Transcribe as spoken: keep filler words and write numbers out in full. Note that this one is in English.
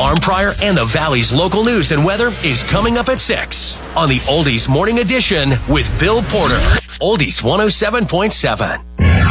Arm Prior and the Valley's local news and weather is coming up at six on the Oldies Morning Edition with Bill Porter. Oldies one oh seven point seven.